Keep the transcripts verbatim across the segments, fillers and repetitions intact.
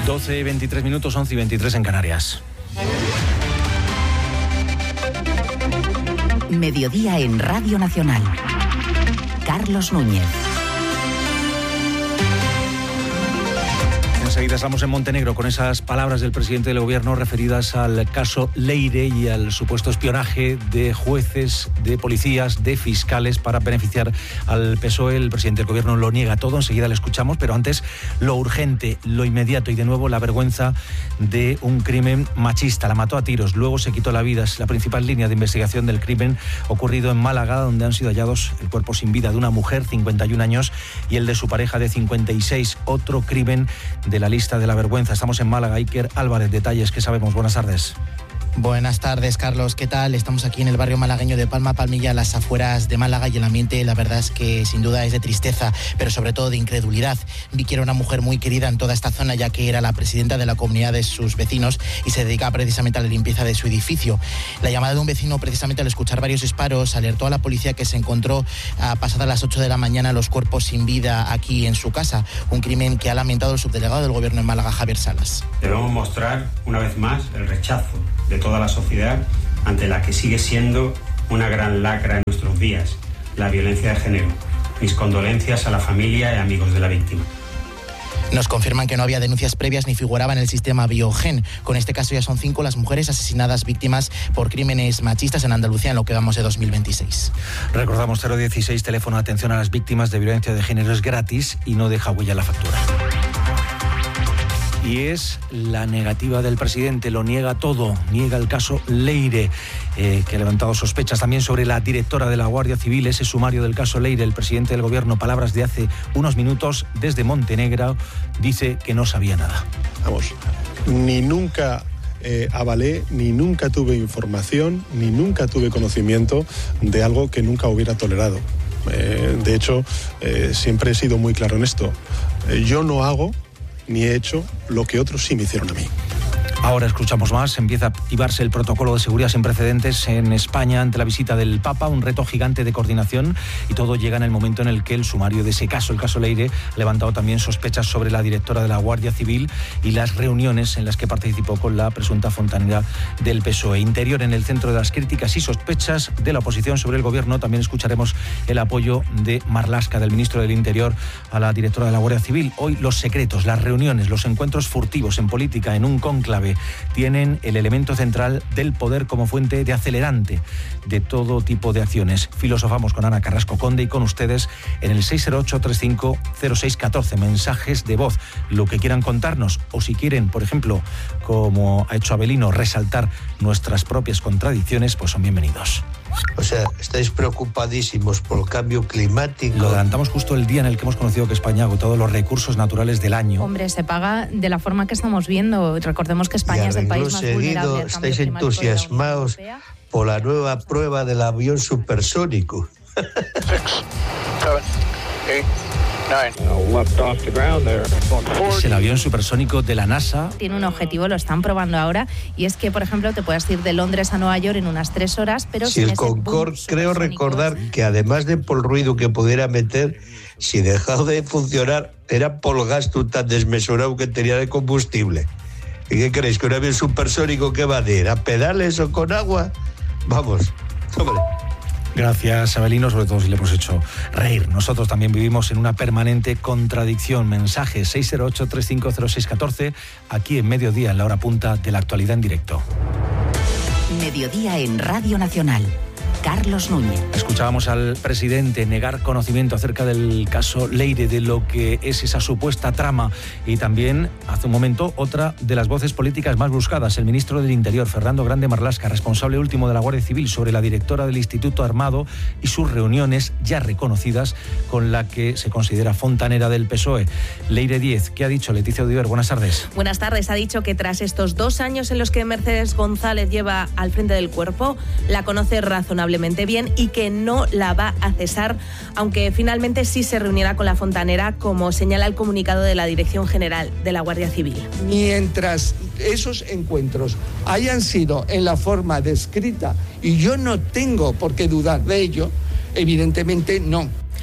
doce y veintitrés minutos, once y veintitrés en Canarias. Mediodía en Radio Nacional. Carlos Núñez. Enseguida estamos en Montenegro con esas palabras del presidente del gobierno referidas al caso Leire y al supuesto espionaje de jueces, de policías, de fiscales para beneficiar al P S O E. El presidente del gobierno lo niega todo, enseguida le escuchamos, pero antes lo urgente, lo inmediato y de nuevo la vergüenza de un crimen machista. La mató a tiros, luego se quitó la vida. Es la principal línea de investigación del crimen ocurrido en Málaga, donde han sido hallados el cuerpo sin vida de una mujer, cincuenta y un años, y el de su pareja de cincuenta y seis. Otro crimen de la lista de la vergüenza. Estamos en Málaga. Iker Álvarez, detalles que sabemos. Buenas tardes. Buenas tardes, Carlos. ¿Qué tal? Estamos aquí en el barrio malagueño de Palma Palmilla, a las afueras de Málaga, y el ambiente, la verdad es que sin duda es de tristeza, pero sobre todo de incredulidad. Vicky era una mujer muy querida en toda esta zona, ya que era la presidenta de la comunidad de sus vecinos y se dedicaba precisamente a la limpieza de su edificio. La llamada de un vecino, precisamente al escuchar varios disparos, alertó a la policía, que se encontró a pasadas las ocho de la mañana los cuerpos sin vida aquí en su casa. Un crimen que ha lamentado el subdelegado del gobierno en Málaga, Javier Salas. Debemos mostrar una vez más el rechazo de toda la sociedad ante la que sigue siendo una gran lacra en nuestros días, la violencia de género. Mis condolencias a la familia y amigos de la víctima. Nos confirman que no había denuncias previas ni figuraba en el sistema Biogen. Con este caso ya son cinco las mujeres asesinadas víctimas por crímenes machistas en Andalucía en lo que vamos de dos mil veintiséis. Recordamos cero dieciséis, teléfono de atención a las víctimas de violencia de género, es gratis y no deja huella la factura. Y es la negativa del presidente, lo niega todo, niega el caso Leire, eh, que ha levantado sospechas también sobre la directora de la Guardia Civil, ese sumario del caso Leire. El presidente del gobierno, palabras de hace unos minutos desde Montenegro, dice que no sabía nada. Vamos, ni nunca eh, avalé, ni nunca tuve información, ni nunca tuve conocimiento de algo que nunca hubiera tolerado. Eh, de hecho, eh, siempre he sido muy claro en esto. Eh, yo no hago ni he hecho lo que otros sí me hicieron a mí. Ahora escuchamos más. Empieza a activarse el protocolo de seguridad sin precedentes en España ante la visita del Papa, un reto gigante de coordinación, y todo llega en el momento en el que el sumario de ese caso, el caso Leire, ha levantado también sospechas sobre la directora de la Guardia Civil y las reuniones en las que participó con la presunta fontanera del P S O E. Interior en el centro de las críticas y sospechas de la oposición sobre el gobierno. También escucharemos el apoyo de Marlaska, del ministro del Interior, a la directora de la Guardia Civil. Hoy los secretos, las reuniones, los encuentros furtivos en política, en un cónclave, tienen el elemento central del poder como fuente de acelerante de todo tipo de acciones. Filosofamos con Ana Carrasco Conde y con ustedes en el seis cero ocho, treinta y cinco, cero seis catorce. Mensajes de voz, lo que quieran contarnos, o si quieren, por ejemplo, como ha hecho Abelino, resaltar nuestras propias contradicciones, pues son bienvenidos. O sea, estáis preocupadísimos por el cambio climático. Lo adelantamos justo el día en el que hemos conocido que España ha agotado los recursos naturales del año. Hombre, se paga de la forma que estamos viendo. Recordemos que España es el país más seguido, vulnerable al cambio estáis climático entusiasmados de la Unión Europea. Por la nueva prueba del avión supersónico. Es el avión supersónico de la NASA. Tiene un objetivo, lo están probando ahora, y es que, por ejemplo, te puedes ir de Londres a Nueva York en unas tres horas, pero si sin el ese boom Concorde, creo supersónico. recordar que además de por el ruido que pudiera meter, si dejaba de funcionar, era por el gasto tan desmesurado que tenía de combustible. ¿Y qué creéis? ¿Que un avión supersónico qué va a ir? ¿A pedales o con agua? Vamos, hombre. Gracias, Abelino, sobre todo si le hemos hecho reír. Nosotros también vivimos en una permanente contradicción. Mensaje seis cero ocho, treinta y cinco, cero seis catorce, aquí en Mediodía, en la hora punta de la actualidad en directo. Mediodía en Radio Nacional. Carlos Núñez. Escuchábamos al presidente negar conocimiento acerca del caso Leire, de lo que es esa supuesta trama, y también, hace un momento, otra de las voces políticas más buscadas, el ministro del Interior, Fernando Grande Marlaska, responsable último de la Guardia Civil, sobre la directora del Instituto Armado y sus reuniones ya reconocidas con la que se considera fontanera del P S O E. Leire diez, ¿qué ha dicho Leticia Odiver? Buenas tardes. Buenas tardes. Ha dicho que tras estos dos años en los que Mercedes González lleva al frente del cuerpo, la conoce razonablemente bien y que no la va a cesar, aunque finalmente sí se reunirá con la fontanera, como señala el comunicado de la Dirección General de la Guardia Civil. Mientras esos encuentros hayan sido en la forma descrita, y yo no tengo por qué dudar de ello, evidentemente no.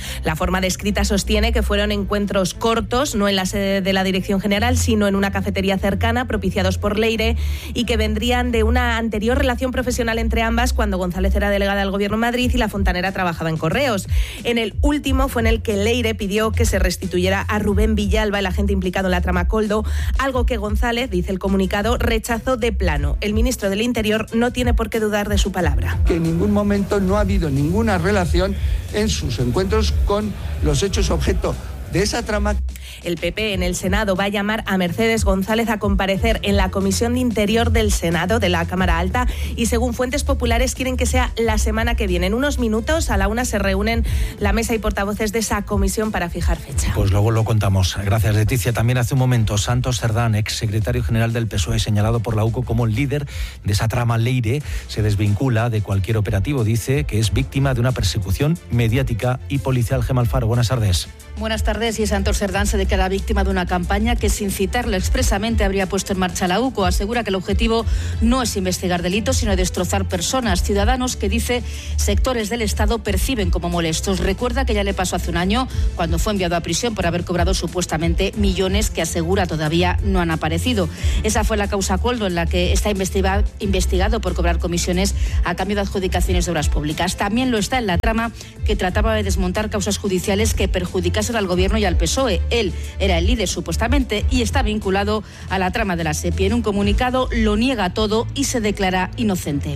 La forma descrita sostiene que fueron encuentros cortos, no en la sede de la Dirección General, sino en una cafetería cercana, propiciados por Leire, y que vendrían de una anterior relación profesional entre ambas cuando González era delegada del Gobierno en Madrid y la fontanera trabajaba en Correos. En el último fue en el que Leire pidió que se restituyera a Rubén Villalba, el agente implicado en la trama Koldo, algo que González, dice el comunicado, rechazó de plano. El ministro del Interior no tiene por qué dudar de su palabra. Que en ningún momento no ha habido ninguna relación en sus encuentros con los hechos objeto de esa trama. El P P en el Senado va a llamar a Mercedes González a comparecer en la Comisión de Interior del Senado, de la Cámara Alta, y según fuentes populares quieren que sea la semana que viene. En unos minutos, a la una, se reúnen la mesa y portavoces de esa comisión para fijar fecha. Pues luego lo contamos. Gracias, Leticia. También hace un momento, Santos Cerdán, ex secretario general del P S O E, señalado por la U C O como líder de esa trama Leire, se desvincula de cualquier operativo. Dice que es víctima de una persecución mediática y policial. Gemma Alfaro, buenas tardes. Buenas tardes. Y Santos Cerdán se declara víctima de una campaña que, sin citarlo expresamente, habría puesto en marcha la U C O. Asegura que el objetivo no es investigar delitos, sino destrozar personas, ciudadanos que, dice, sectores del Estado perciben como molestos. Recuerda que ya le pasó hace un año cuando fue enviado a prisión por haber cobrado supuestamente millones que, asegura, todavía no han aparecido. Esa fue la causa Koldo, en la que está investiga- investigado por cobrar comisiones a cambio de adjudicaciones de obras públicas. También lo está en la trama que trataba de desmontar causas judiciales que perjudicasen al Gobierno y al P S O E. Él era el líder supuestamente y está vinculado a la trama de la SEPI. En un comunicado lo niega todo y se declara inocente.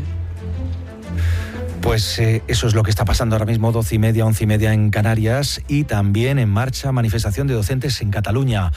Pues eh, eso es lo que está pasando ahora mismo, doce y media, once y media en Canarias, y también en marcha manifestación de docentes en Cataluña.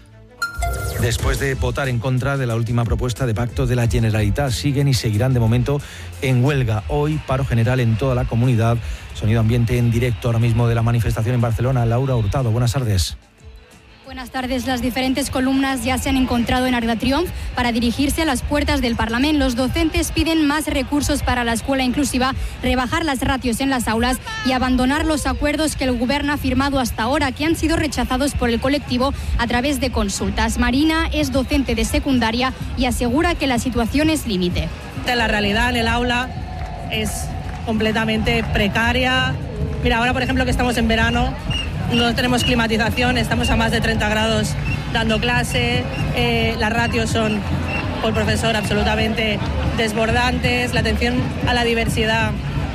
Después de votar en contra de la última propuesta de pacto de la Generalitat, siguen y seguirán de momento en huelga. Hoy, paro general en toda la comunidad. Sonido ambiente en directo ahora mismo de la manifestación en Barcelona. Laura Hurtado, buenas tardes. Buenas tardes. Las diferentes columnas ya se han encontrado en Arc de Triomf para dirigirse a las puertas del Parlamento. Los docentes piden más recursos para la escuela inclusiva, rebajar las ratios en las aulas y abandonar los acuerdos que el Gobierno ha firmado hasta ahora, que han sido rechazados por el colectivo a través de consultas. Marina es docente de secundaria y asegura que la situación es límite. La realidad en el aula es completamente precaria. Mira, ahora por ejemplo que estamos en verano, no tenemos climatización, estamos a más de treinta grados dando clase, eh, las ratios son por profesor absolutamente desbordantes, la atención a la diversidad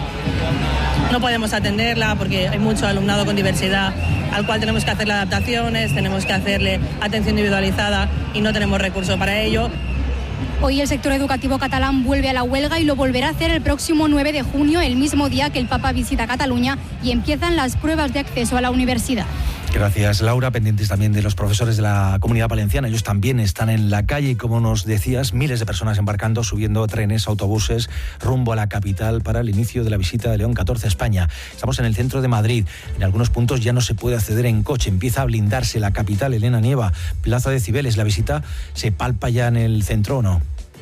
no podemos atenderla porque hay mucho alumnado con diversidad al cual tenemos que hacerle adaptaciones, tenemos que hacerle atención individualizada y no tenemos recursos para ello. Hoy el sector educativo catalán vuelve a la huelga y lo volverá a hacer el próximo nueve de junio, el mismo día que el Papa visita Cataluña y empiezan las pruebas de acceso a la universidad. Gracias, Laura. Pendientes también de los profesores de la Comunidad Valenciana. Ellos también están en la calle y, como nos decías, miles de personas embarcando, subiendo trenes, autobuses, rumbo a la capital para el inicio de la visita de León catorce a España. Estamos en el centro de Madrid. En algunos puntos ya no se puede acceder en coche. Empieza a blindarse la capital. Elena Nieva, Plaza de Cibeles. ¿La visita se palpa ya en el centro o no?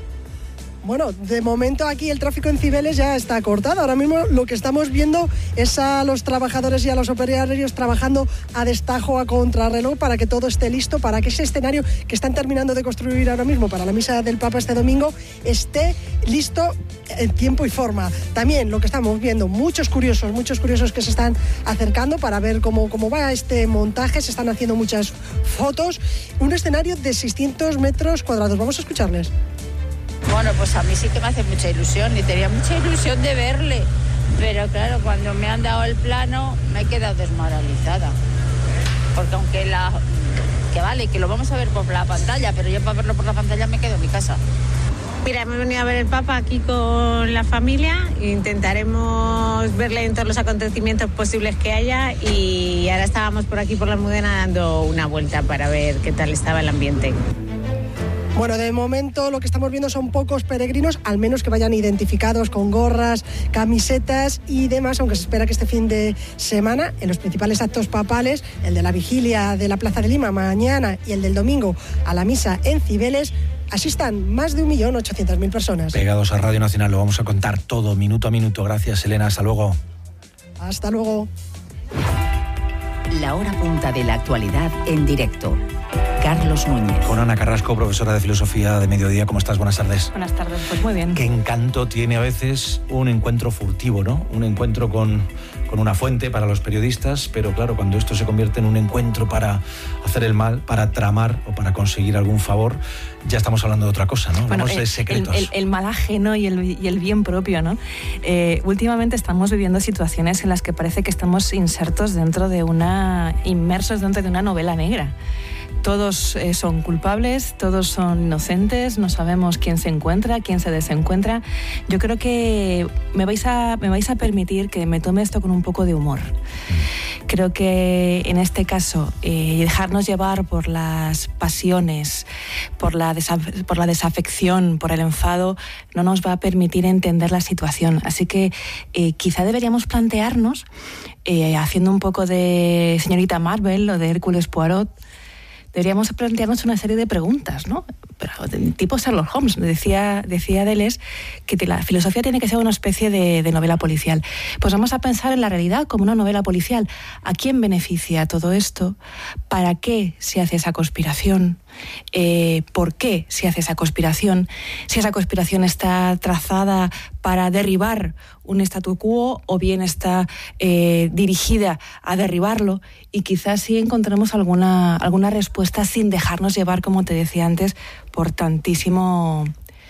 Bueno, de momento aquí el tráfico en Cibeles ya está cortado. Ahora mismo lo que estamos viendo es a los trabajadores y a los operarios trabajando a destajo, a contrarreloj, para que todo esté listo, para que ese escenario que están terminando de construir ahora mismo para la misa del Papa este domingo esté listo en tiempo y forma. También lo que estamos viendo, muchos curiosos, muchos curiosos que se están acercando para ver cómo, cómo va este montaje. Se están haciendo muchas fotos. Un escenario de seiscientos metros cuadrados. Vamos a escucharles. Bueno, pues a mí sí que me hace mucha ilusión y tenía mucha ilusión de verle, pero claro, cuando me han dado el plano me he quedado desmoralizada, porque aunque la que vale, que lo vamos a ver por la pantalla, pero yo para verlo por la pantalla me quedo en mi casa. Mira, hemos venido a ver el Papa aquí con la familia, intentaremos verle en todos los acontecimientos posibles que haya y ahora estábamos por aquí por la Almudena dando una vuelta para ver qué tal estaba el ambiente. Bueno, de momento lo que estamos viendo son pocos peregrinos, al menos que vayan identificados con gorras, camisetas y demás, aunque se espera que este fin de semana, en los principales actos papales, el de la vigilia de la Plaza de Lima mañana y el del domingo a la misa en Cibeles, asistan más de un millón ochocientas mil personas. Pegados a Radio Nacional, lo vamos a contar todo, minuto a minuto. Gracias, Elena, hasta luego. Hasta luego. La hora punta de la actualidad en directo. Carlos Núñez. Con Ana Carrasco, profesora de Filosofía de Mediodía. ¿Cómo estás? Buenas tardes. Buenas tardes, pues muy bien. Qué encanto tiene a veces un encuentro furtivo, ¿no? Un encuentro con, con una fuente para los periodistas, pero claro, cuando esto se convierte en un encuentro para hacer el mal, para tramar o para conseguir algún favor, ya estamos hablando de otra cosa, ¿no? Bueno, Hablamos el, de secretos. El, el, el mal ajeno y el, y el bien propio, ¿no? Eh, últimamente estamos viviendo situaciones en las que parece que estamos insertos dentro de una... inmersos dentro de una novela negra. Todos eh, son culpables, todos son inocentes, no sabemos quién se encuentra, quién se desencuentra. Yo creo que me vais a, me vais a permitir que me tome esto con un poco de humor. Creo que en este caso, eh, dejarnos llevar por las pasiones, por la, desaf- por la desafección, por el enfado, no nos va a permitir entender la situación. Así que eh, quizá deberíamos plantearnos, eh, haciendo un poco de señorita Marvel o de Hércules Poirot, deberíamos plantearnos una serie de preguntas, ¿no? Pero tipo Sherlock Holmes. Decía, decía Deleuze que la filosofía tiene que ser una especie de, de novela policial. Pues vamos a pensar en la realidad como una novela policial. ¿A quién beneficia todo esto? ¿Para qué se hace esa conspiración? Eh, ¿Por qué se hace esa conspiración? Si esa conspiración está trazada para derribar un statu quo o bien está eh, dirigida a derribarlo, y quizás sí encontremos alguna, alguna respuesta sin dejarnos llevar, como te decía antes, por tantísimo...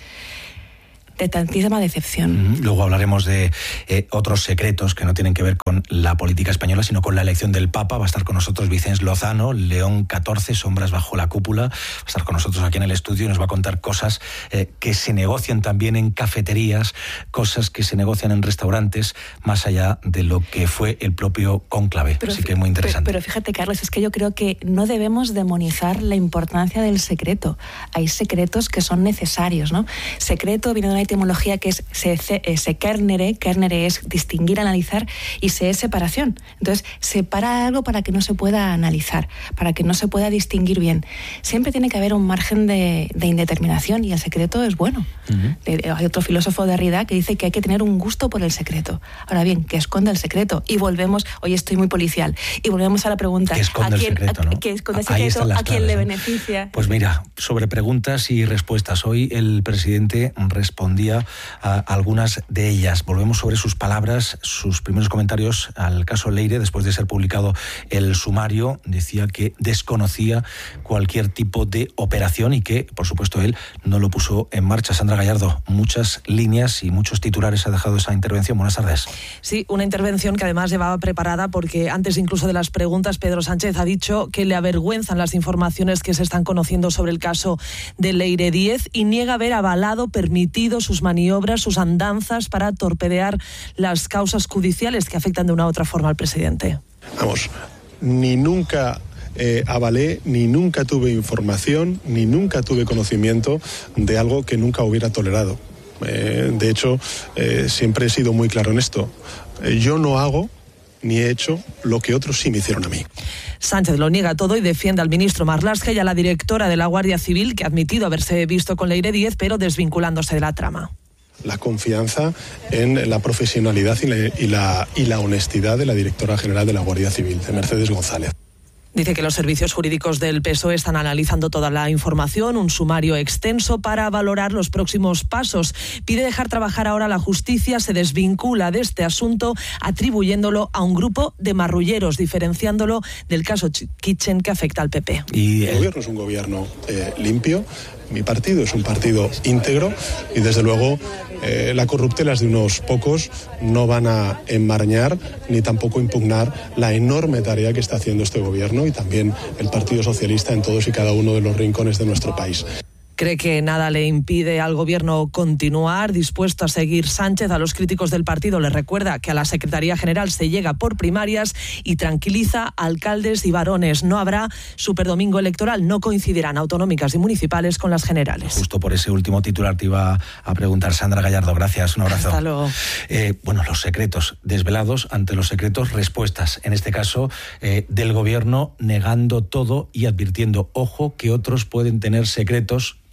de tantísima decepción. Luego hablaremos de eh, otros secretos que no tienen que ver con la política española, sino con la elección del Papa. Va a estar con nosotros Vicens Lozano, León catorce, Sombras bajo la cúpula. Va a estar con nosotros aquí en el estudio y nos va a contar cosas eh, que se negocian también en cafeterías, cosas que se negocian en restaurantes, más allá de lo que fue el propio cónclave. Pero, Así que muy interesante. Pero, pero fíjate, Carlos, es que yo creo que no debemos demonizar la importancia del secreto. Hay secretos que son necesarios, ¿no? Secreto viene de una etimología que es se, se kernere, kernere es distinguir, analizar, y se es separación. Entonces, separa algo para que no se pueda analizar, para que no se pueda distinguir bien. Siempre tiene que haber un margen de, de indeterminación, y el secreto es bueno. Uh-huh. De, hay otro filósofo, Derrida, que dice que hay que tener un gusto por el secreto. Ahora bien, ¿qué esconde el secreto? Y volvemos, hoy estoy muy policial, y volvemos a la pregunta, ¿qué esconde ¿a quién, el secreto, a, ¿no? ¿qué esconde el Ahí secreto? ¿A quién claves, le ¿no? beneficia? Pues mira, sobre preguntas y respuestas. Hoy el presidente respondía a algunas de ellas. Volvemos sobre sus palabras, sus primeros comentarios al caso Leire, después de ser publicado el sumario. Decía que desconocía cualquier tipo de operación y que, por supuesto, él no lo puso en marcha. Sandra Gallardo, muchas líneas y muchos titulares ha dejado esa intervención. Buenas tardes. Sí, una intervención que además llevaba preparada porque antes incluso de las preguntas Pedro Sánchez ha dicho que le avergüenzan las informaciones que se están conociendo sobre el caso de Leire Díez y niega haber avalado, permitido sus maniobras, sus andanzas para torpedear las causas judiciales que afectan de una u otra forma al presidente. Vamos, ni nunca eh, avalé, ni nunca tuve información, ni nunca tuve conocimiento de algo que nunca hubiera tolerado. Eh, de hecho, eh, siempre he sido muy claro en esto. Eh, yo no hago ni he hecho lo que otros sí me hicieron a mí. Sánchez lo niega todo y defiende al ministro Marlaska y a la directora de la Guardia Civil, que ha admitido haberse visto con Leire Díez, pero desvinculándose de la trama. La confianza en la profesionalidad y la, y la, y la honestidad de la directora general de la Guardia Civil, de Mercedes González. Dice que los servicios jurídicos del P S O E están analizando toda la información, un sumario extenso para valorar los próximos pasos. Pide dejar trabajar ahora a la justicia, se desvincula de este asunto atribuyéndolo a un grupo de marrulleros, diferenciándolo del caso Kitchen que afecta al P P. Y el gobierno es un gobierno eh, limpio, mi partido es un partido íntegro y desde luego eh, la corruptelas de unos pocos no van a enmarañar ni tampoco impugnar la enorme tarea que está haciendo este gobierno y también el Partido Socialista en todos y cada uno de los rincones de nuestro país. Cree que nada le impide al gobierno continuar, dispuesto a seguir Sánchez. A los críticos del partido les recuerda que a la Secretaría General se llega por primarias y tranquiliza a alcaldes y varones. No habrá superdomingo electoral, no coincidirán autonómicas y municipales con las generales. Justo por ese último titular te iba a preguntar, Sandra Gallardo. Gracias, un abrazo. Hasta luego. Eh, bueno, los secretos desvelados, ante los secretos respuestas. En este caso, eh, del gobierno negando todo y advirtiendo, ojo, que otros pueden tener secretos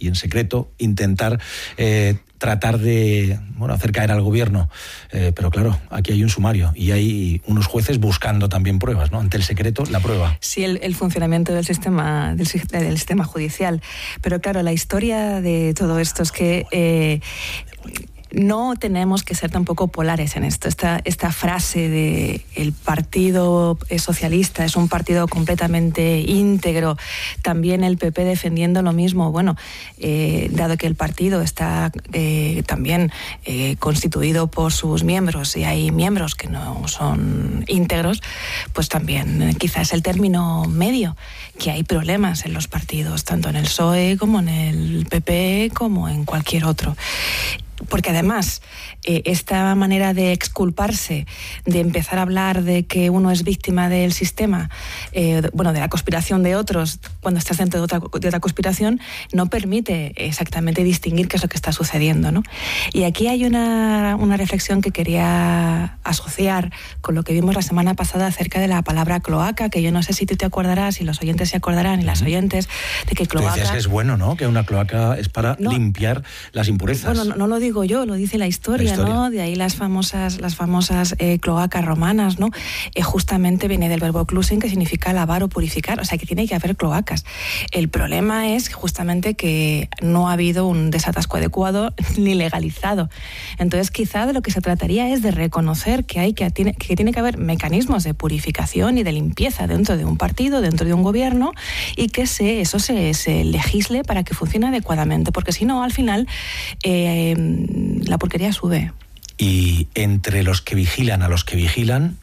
y en secreto intentar eh, tratar de bueno, hacer caer al gobierno. Eh, pero claro, aquí hay un sumario y hay unos jueces buscando también pruebas, ¿no? Ante el secreto, la prueba. Sí, el, el funcionamiento del sistema, del, del sistema judicial. Pero claro, la historia de todo esto es que eh, no tenemos que ser tampoco polares en esto. Esta, esta frase de el Partido Socialista es un partido completamente íntegro, también el P P defendiendo lo mismo. Bueno, eh, dado que el partido está eh, también eh, constituido por sus miembros y hay miembros que no son íntegros, pues también eh, quizás el término medio, que hay problemas en los partidos, tanto en el P S O E como en el P P como en cualquier otro. Porque además, eh, esta manera de exculparse, de empezar a hablar de que uno es víctima del sistema, eh, bueno, de la conspiración de otros, cuando estás dentro de otra, de otra conspiración, no permite exactamente distinguir qué es lo que está sucediendo, ¿no? Y aquí hay una, una reflexión que quería asociar con lo que vimos la semana pasada acerca de la palabra cloaca, que yo no sé si tú te acordarás, y los oyentes se acordarán, y las oyentes, de que cloaca... Tú decías que es bueno, ¿no? Que una cloaca es para no, limpiar las impurezas. Bueno, no, no lo digo yo, lo dice la historia, la historia. ¿no? De ahí las famosas, las famosas eh, cloacas romanas, ¿no? Eh, justamente viene del verbo clusen, que significa lavar o purificar, o sea que tiene que haber cloacas. El problema es justamente que no ha habido un desatasco adecuado ni legalizado. Entonces, quizá de lo que se trataría es de reconocer que hay que tiene, que tiene que haber mecanismos de purificación y de limpieza dentro de un partido, dentro de un gobierno, y que se, eso se, se legisle para que funcione adecuadamente, porque si no, al final eh, la porquería sube. Y entre los que vigilan a los que vigilan...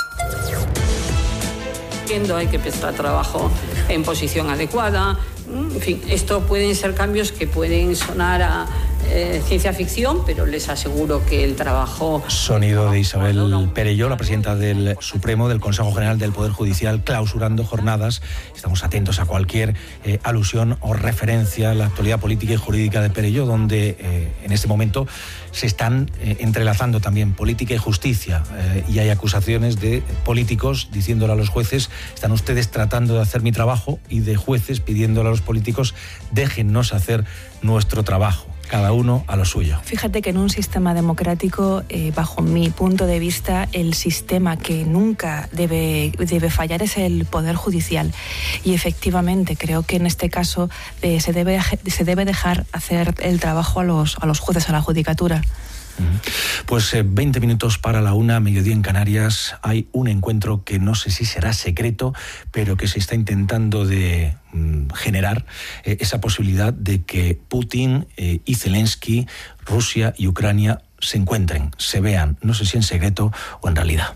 Hay que prestar trabajo en posición adecuada. En fin, esto pueden ser cambios que pueden sonar a eh, ciencia ficción, pero les aseguro que el trabajo... Sonido de Isabel Perelló, la presidenta del Supremo, del Consejo General del Poder Judicial, clausurando jornadas. Estamos atentos a cualquier eh, alusión o referencia a la actualidad política y jurídica de Perelló, donde eh, en este momento se están eh, entrelazando también política y justicia, eh, y hay acusaciones de políticos diciéndole a los jueces: están ustedes tratando de hacer mi trabajo, y de jueces pidiéndole a los políticos: déjennos hacer nuestro trabajo, cada uno a lo suyo. Fíjate que en un sistema democrático, eh, bajo mi punto de vista, el sistema que nunca debe, debe fallar es el Poder Judicial. Y efectivamente creo que en este caso eh, se, debe, se debe dejar hacer el trabajo a los, a los jueces, a la judicatura. Pues eh, veinte minutos para la una, mediodía en Canarias. Hay un encuentro que no sé si será secreto, pero que se está intentando de mm, generar eh, esa posibilidad de que Putin eh, y Zelensky, Rusia y Ucrania se encuentren, se vean, no sé si en secreto o en realidad.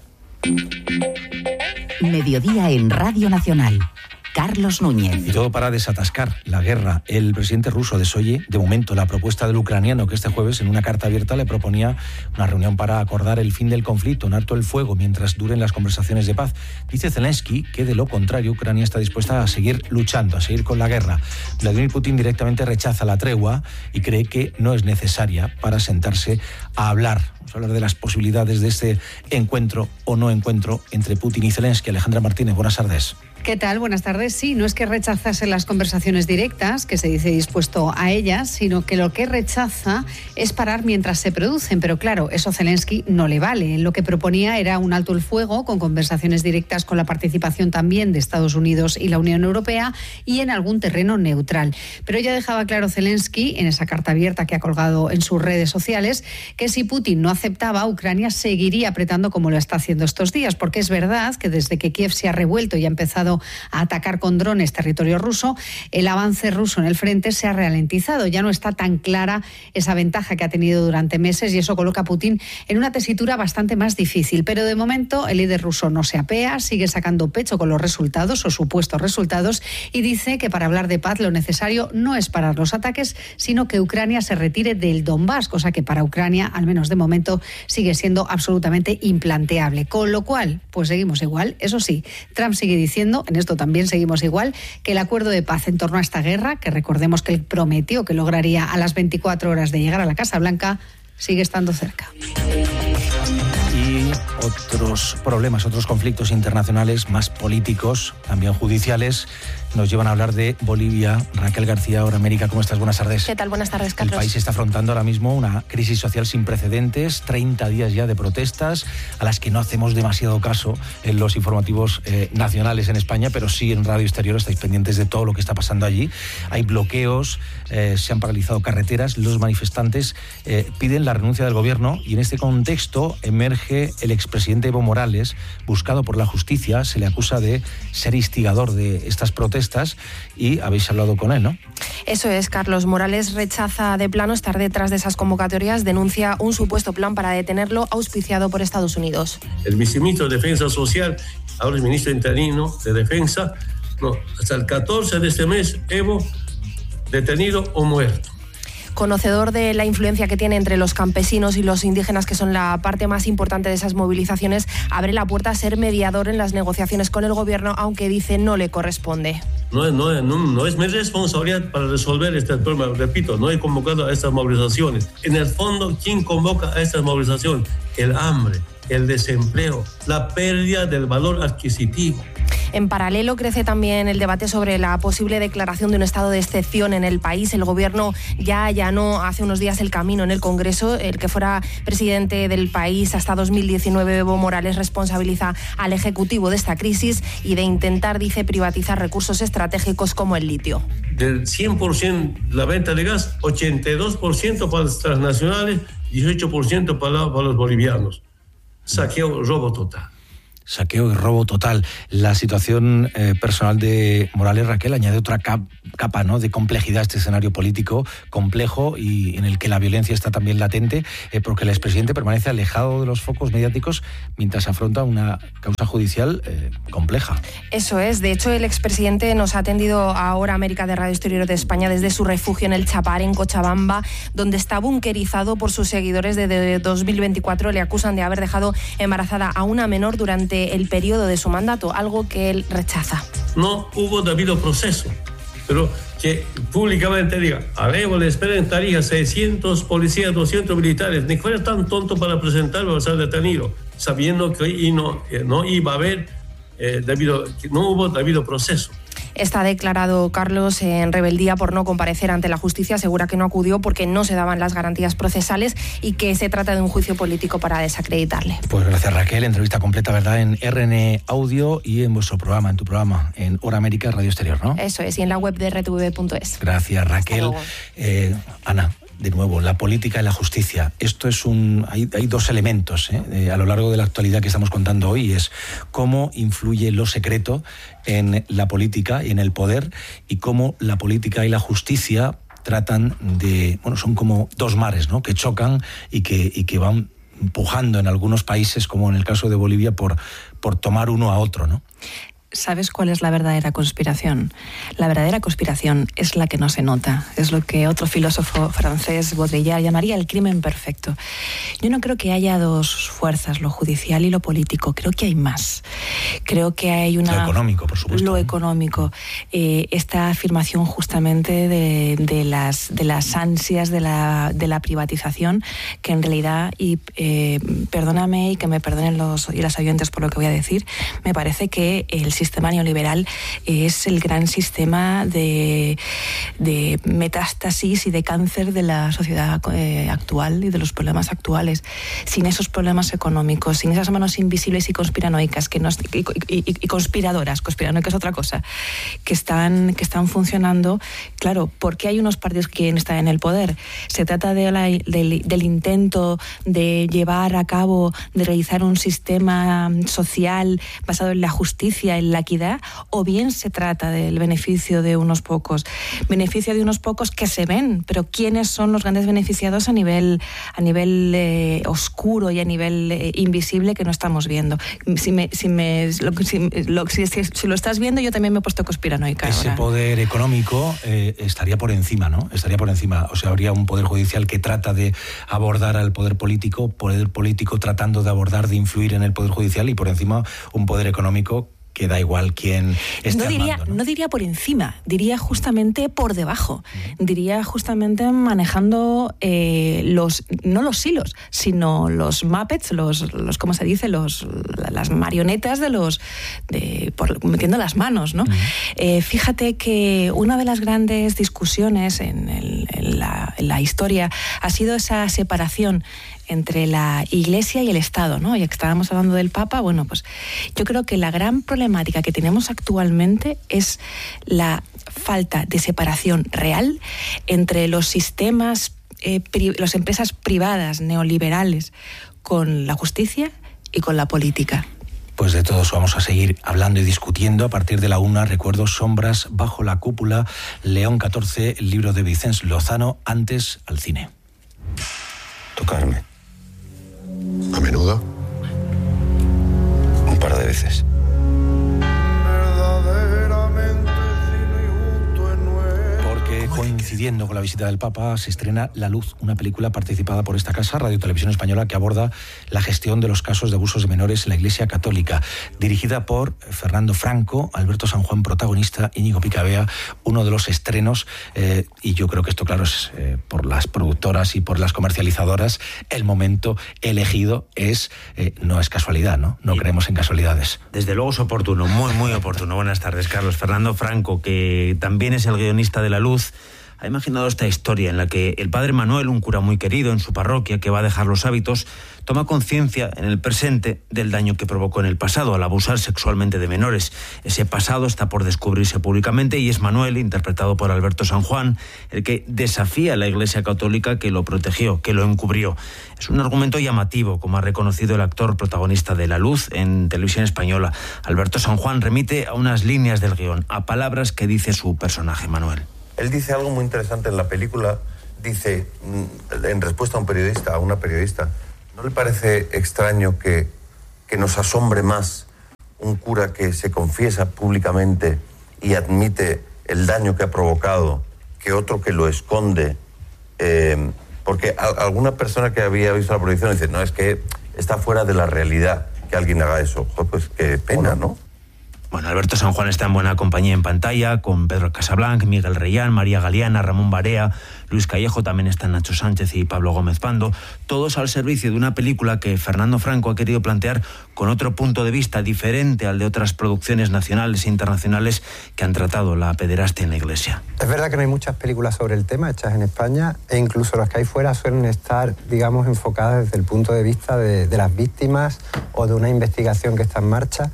Mediodía en Radio Nacional. Carlos Núñez. Y todo para desatascar la guerra. El presidente ruso desoye, de momento, la propuesta del ucraniano, que este jueves, en una carta abierta, le proponía una reunión para acordar el fin del conflicto, un alto el fuego, mientras duren las conversaciones de paz. Dice Zelensky que, de lo contrario, Ucrania está dispuesta a seguir luchando, a seguir con la guerra. Vladimir Putin directamente rechaza la tregua y cree que no es necesaria para sentarse a hablar. Vamos a hablar de las posibilidades de este encuentro o no encuentro entre Putin y Zelensky. Alejandra Martínez, buenas tardes. ¿Qué tal? Buenas tardes. Sí, no es que rechazase las conversaciones directas, que se dice dispuesto a ellas, sino que lo que rechaza es parar mientras se producen. Pero claro, eso a Zelensky no le vale. Lo que proponía era un alto el fuego, con conversaciones directas con la participación también de Estados Unidos y la Unión Europea, y en algún terreno neutral. Pero ya dejaba claro Zelensky, en esa carta abierta que ha colgado en sus redes sociales, que si Putin no aceptaba, Ucrania seguiría apretando como lo está haciendo estos días, porque es verdad que desde que Kiev se ha revuelto y ha empezado a atacar con drones territorio ruso, el avance ruso en el frente se ha ralentizado. Ya no está tan clara esa ventaja que ha tenido durante meses, y eso coloca a Putin en una tesitura bastante más difícil. Pero de momento el líder ruso no se apea, sigue sacando pecho con los resultados o supuestos resultados, y dice que para hablar de paz lo necesario no es parar los ataques, sino que Ucrania se retire del Donbass, cosa que para Ucrania, al menos de momento, sigue siendo absolutamente implanteable. Con lo cual, pues seguimos igual. Eso sí, Trump sigue diciendo, en esto también seguimos igual, que el acuerdo de paz en torno a esta guerra, que recordemos que él prometió que lograría a las veinticuatro horas de llegar a la Casa Blanca, sigue estando cerca. Y otros problemas, otros conflictos internacionales más políticos, también judiciales. nos llevan a hablar de Bolivia. Raquel García, Hora América, ¿cómo estás? Buenas tardes. ¿Qué tal? Buenas tardes, Carlos. El país está afrontando ahora mismo una crisis social sin precedentes, treinta días ya de protestas, a las que no hacemos demasiado caso en los informativos eh, nacionales en España, pero sí en Radio Exterior estáis pendientes de todo lo que está pasando allí. Hay bloqueos, eh, se han paralizado carreteras, los manifestantes eh, piden la renuncia del gobierno y en este contexto emerge el expresidente Evo Morales, buscado por la justicia. Se le acusa de ser instigador de estas protestas y habéis hablado con él, ¿no? Eso es, Carlos. Morales rechaza de plano estar detrás de esas convocatorias, denuncia un supuesto plan para detenerlo auspiciado por Estados Unidos. El viceministro de Defensa Social, ahora el ministro interino de Defensa, no, hasta el catorce de este mes, Evo detenido o muerto. Conocedor de la influencia que tiene entre los campesinos y los indígenas, que son la parte más importante de esas movilizaciones, abre la puerta a ser mediador en las negociaciones con el gobierno, aunque dice no le corresponde. No, no, no, no es mi responsabilidad para resolver este problema. Repito, no he convocado a estas movilizaciones. En el fondo, ¿quién convoca a estas movilizaciones? El hambre, el desempleo, la pérdida del valor adquisitivo. En paralelo crece también el debate sobre la posible declaración de un estado de excepción en el país. El gobierno ya allanó hace unos días el camino en el Congreso. El que fuera presidente del país hasta dos mil diecinueve, Evo Morales, responsabiliza al Ejecutivo de esta crisis y de intentar, dice, privatizar recursos estratégicos como el litio. Del cien por ciento la venta de gas, ochenta y dos por ciento para las transnacionales, dieciocho por ciento para, para los bolivianos. Saqueo, robo total. Saqueo y robo total. La situación eh, personal de Morales, Raquel, añade otra cap- capa ¿no? de complejidad a este escenario político complejo y en el que la violencia está también latente, eh, porque el expresidente permanece alejado de los focos mediáticos mientras afronta una causa judicial eh, compleja. Eso es. De hecho, el expresidente nos ha atendido a Hora América de Radio Exterior de España desde su refugio en el Chapar, en Cochabamba, donde está bunkerizado por sus seguidores. Desde dos mil veinticuatro le acusan de haber dejado embarazada a una menor durante el periodo de su mandato, algo que él rechaza. No hubo debido proceso, pero que públicamente diga, a Evo le esperan en Tarija seiscientos policías, doscientos militares, ni fuera tan tonto para presentarlo a ser detenido, sabiendo que no, no iba a haber eh, debido, que no hubo debido proceso. Está declarado, Carlos, en rebeldía por no comparecer ante la justicia. Asegura que no acudió porque no se daban las garantías procesales y que se trata de un juicio político para desacreditarle. Pues gracias, Raquel. Entrevista completa, ¿verdad?, en R N Audio y en vuestro programa, en tu programa, en Hora América Radio Exterior, ¿no? Eso es, y en la web de R T V V punto es. Gracias, Raquel. Eh, Ana, de nuevo, la política y la justicia. Esto es un, hay, hay dos elementos ¿eh? Eh, a lo largo de la actualidad que estamos contando hoy, es cómo influye lo secreto en la política y en el poder, y cómo la política y la justicia tratan de, bueno, son como dos mares, ¿no?, que chocan y que, y que van empujando en algunos países, como en el caso de Bolivia, por, por tomar uno a otro, ¿no? ¿Sabes cuál es la verdadera conspiración? La verdadera conspiración es la que no se nota. Es lo que otro filósofo francés, Baudrillard, llamaría el crimen perfecto. Yo no creo que haya dos fuerzas, lo judicial y lo político. Creo que hay más. Creo que hay una... Lo económico, por supuesto. Lo económico. Eh, esta afirmación justamente de, de, las, de las ansias de la, de la privatización, que en realidad, y eh, perdóname y que me perdonen los y las oyentes por lo que voy a decir, me parece que el sistema neoliberal es el gran sistema de, de metástasis y de cáncer de la sociedad eh, actual y de los problemas actuales. Sin esos problemas económicos, sin esas manos invisibles y conspiranoicas que nos, y, y, y conspiradoras, conspiranoicas es otra cosa, que están, que están funcionando. Claro, ¿por qué hay unos partidos que quieren estar en el poder? Se trata de la, del, del intento de llevar a cabo, de realizar un sistema social basado en la justicia, en la equidad, o bien se trata del beneficio de unos pocos, beneficio de unos pocos que se ven, pero ¿quiénes son los grandes beneficiados a nivel a nivel eh, oscuro y a nivel eh, invisible que no estamos viendo? Si me, si, me, lo, si, lo, si, si, si lo estás viendo, yo también me he puesto conspiranoica. Ese ahora. Poder económico eh, estaría por encima, ¿no? Estaría por encima. O sea, habría un poder judicial que trata de abordar al poder político, poder político tratando de abordar, de influir en el poder judicial, y por encima un poder económico que da igual quién esté no diría, armando, ¿no? no diría por encima, diría justamente por debajo, uh-huh. diría justamente manejando eh, los, no los hilos, sino los Muppets, los, los ¿cómo se dice? Los, las marionetas de los, de, por, metiendo las manos, ¿no? Uh-huh. Eh, fíjate que una de las grandes discusiones en, el, en, la, en la historia ha sido esa separación entre la Iglesia y el Estado, ¿no? Ya que estábamos hablando del Papa, bueno, pues yo creo que la gran problemática que tenemos actualmente es la falta de separación real entre los sistemas, eh, pri- las empresas privadas neoliberales con la justicia y con la política. Pues de todo eso vamos a seguir hablando y discutiendo a partir de la una. Recuerdo Sombras bajo la cúpula, León catorce, el libro de Vicens Lozano, antes al cine. Tocarme. A menudo. Un par de veces. Porque coincidiendo con la visita del Papa se estrena La Luz, una película participada por esta casa, Radio Televisión Española, que aborda la gestión de los casos de abusos de menores en la Iglesia Católica. Dirigida por Fernando Franco, Alberto San Juan protagonista, Íñigo Picabea, uno de los estrenos, eh, y yo creo que esto, claro, es eh, por las productoras y por las comercializadoras, el momento elegido es, eh, no es casualidad, ¿no? No creemos en casualidades. Desde luego es oportuno, muy, muy oportuno. Buenas tardes, Carlos. Fernando Franco, que también es el guionista de La Luz, ha imaginado esta historia en la que el padre Manuel, un cura muy querido en su parroquia que va a dejar los hábitos, toma conciencia en el presente del daño que provocó en el pasado al abusar sexualmente de menores. Ese pasado está por descubrirse públicamente y es Manuel, interpretado por Alberto San Juan, el que desafía a la Iglesia Católica que lo protegió, que lo encubrió. Es un argumento llamativo, como ha reconocido el actor protagonista de La Luz en Televisión Española. Alberto San Juan remite a unas líneas del guión, a palabras que dice su personaje, Manuel. Él dice algo muy interesante en la película. Dice, en respuesta a un periodista, a una periodista, ¿no le parece extraño que, que nos asombre más un cura que se confiesa públicamente y admite el daño que ha provocado que otro que lo esconde? Eh, porque a, alguna persona que había visto la proyección dice, no, es que está fuera de la realidad que alguien haga eso. Joder, pues qué pena, ¿no? Bueno, Alberto San Juan está en buena compañía en pantalla, con Pedro Casablanc, Miguel Reyán, María Galeana, Ramón Barea, Luis Callejo, también están Nacho Sánchez y Pablo Gómez Pando, todos al servicio de una película que Fernando Franco ha querido plantear con otro punto de vista diferente al de otras producciones nacionales e internacionales que han tratado la pederastia en la Iglesia. Es verdad que no hay muchas películas sobre el tema hechas en España, e incluso las que hay fuera suelen estar, digamos, enfocadas desde el punto de vista de, de las víctimas o de una investigación que está en marcha.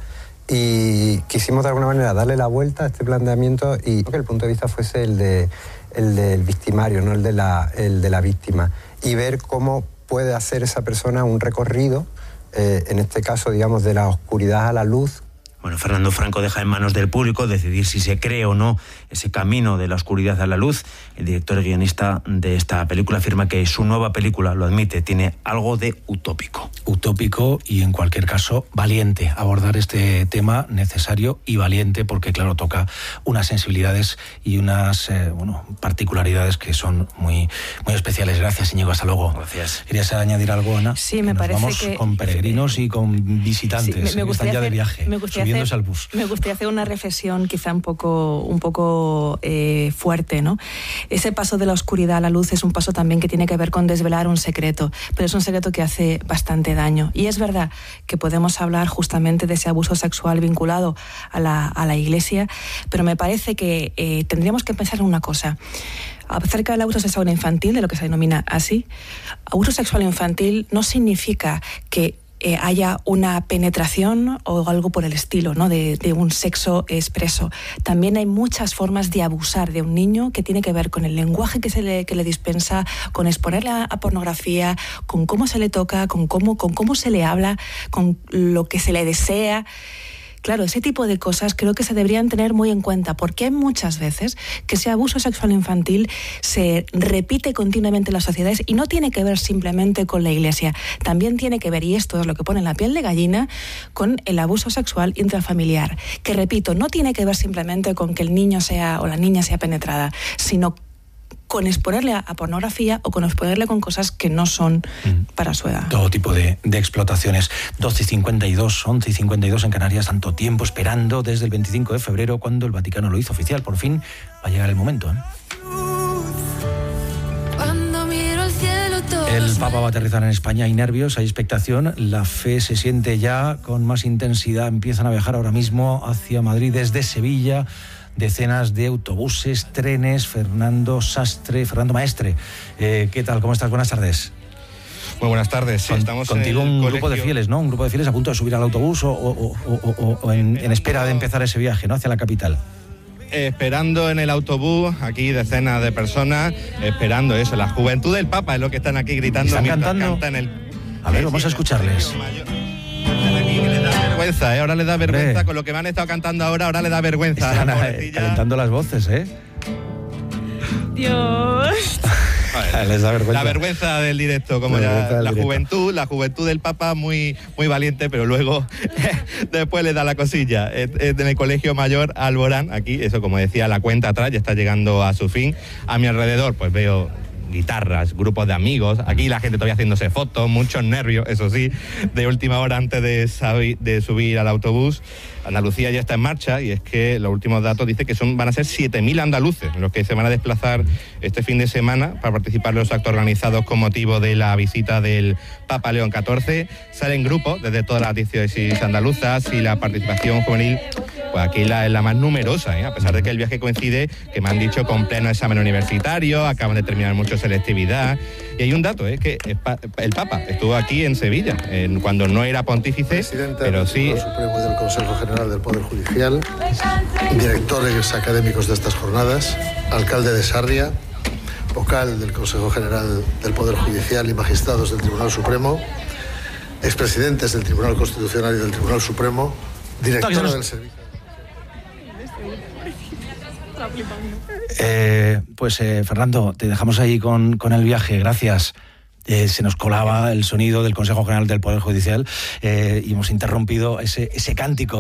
Y quisimos de alguna manera darle la vuelta a este planteamiento y que el punto de vista fuese el, de, el del victimario, no el de, la, el de la víctima. Y ver cómo puede hacer esa persona un recorrido, eh, en este caso, digamos, de la oscuridad a la luz. Bueno, Fernando Franco deja en manos del público decidir si se cree o no ese camino de la oscuridad a la luz. El director y guionista de esta película afirma que su nueva película, lo admite, tiene algo de utópico. Utópico y, en cualquier caso, valiente. Abordar este tema necesario y valiente porque, claro, toca unas sensibilidades y unas eh, bueno, particularidades que son muy, muy especiales. Gracias, Íñigo. Hasta luego. Gracias. ¿Querías añadir algo, Ana? Sí, que me nos parece vamos que... con peregrinos y con visitantes. Sí, me, me que están ya hacer, de viaje, me gustaría subiéndose hacer, al bus. Me gustaría hacer una reflexión quizá un poco, un poco eh, fuerte, ¿no? Ese paso de la oscuridad a la luz es un paso también que tiene que ver con desvelar un secreto, pero es un secreto que hace bastante daño. Y es verdad que podemos hablar justamente de ese abuso sexual vinculado a la, a la Iglesia, pero me parece que eh, tendríamos que pensar en una cosa. Acerca del abuso sexual infantil, de lo que se denomina así, abuso sexual infantil no significa que Eh, haya una penetración o algo por el estilo, ¿no? de, de un sexo expreso. También hay muchas formas de abusar de un niño que tiene que ver con el lenguaje que se le, que le dispensa, con exponerle a, a pornografía, con cómo se le toca, con cómo, con cómo se le habla, con lo que se le desea. Claro, ese tipo de cosas creo que se deberían tener muy en cuenta, porque hay muchas veces que ese abuso sexual infantil se repite continuamente en las sociedades y no tiene que ver simplemente con la Iglesia, también tiene que ver, y esto es lo que pone en la piel de gallina, con el abuso sexual intrafamiliar, que repito, no tiene que ver simplemente con que el niño sea o la niña sea penetrada, sino con exponerle a, a pornografía o con exponerle con cosas que no son mm. para su edad. Todo tipo de, de explotaciones. doce y cincuenta y dos, once y cincuenta y dos en Canarias, tanto tiempo esperando desde el veinticinco de febrero, cuando el Vaticano lo hizo oficial. Por fin va a llegar el momento, ¿eh? El Papa va a aterrizar en España. Hay nervios, hay expectación. La fe se siente ya con más intensidad. Empiezan a viajar ahora mismo hacia Madrid desde Sevilla. Decenas de autobuses, trenes. Fernando Sastre, Fernando Maestre. Eh, ¿Qué tal? ¿Cómo estás? Buenas tardes. Muy buenas tardes. Sí, Con, estamos contigo en el un colegio. grupo de fieles, ¿no? Un grupo de fieles a punto de subir al autobús o, o, o, o, o en, en espera de empezar ese viaje, ¿no? Hacia la capital. Esperando en el autobús, aquí decenas de personas, esperando eso, la juventud del Papa es lo que están aquí gritando. ¿Están mientras cantando? cantan el... A ver, vamos a escucharles. Vergüenza, ¿eh? Ahora le da vergüenza Hombre. con lo que me han estado cantando ahora, ahora le da vergüenza. Están a la eh, pobrecilla. calentando las voces, ¿eh? Dios. Les da vergüenza. La vergüenza del directo, como La ya vergüenza del la directo. juventud, la juventud del Papa muy, muy valiente, pero luego después le da la cosilla. Es- es En el Colegio Mayor Alborán, aquí, eso como decía, la cuenta atrás ya está llegando a su fin. A mi alrededor, pues veo guitarras, grupos de amigos, aquí la gente todavía haciéndose fotos, muchos nervios, eso sí, de última hora antes de, sabi- de subir al autobús. Andalucía ya está en marcha y es que los últimos datos dicen que son van a ser siete mil andaluces los que se van a desplazar este fin de semana para participar en los actos organizados con motivo de la visita del Papa León catorce. Salen grupos desde todas las diócesis andaluzas y la participación juvenil, pues aquí la, es la más numerosa, ¿eh? A pesar de que el viaje coincide, que me han dicho, con pleno examen universitario, acaban de terminar mucho selectividad. Y hay un dato, es ¿eh? que el, pa- el Papa estuvo aquí en Sevilla, en, cuando no era pontífice, pero sí... del Supremo y del Consejo General del Poder Judicial, directores académicos de estas jornadas, alcalde de Sarria, vocal del Consejo General del Poder Judicial y magistrados del Tribunal Supremo, expresidentes del Tribunal Constitucional y del Tribunal Supremo, directora del Servicio. Eh, pues eh, Fernando, te dejamos ahí con, con el viaje, gracias. Eh, se nos colaba el sonido del Consejo General del Poder Judicial eh, y hemos interrumpido ese, ese cántico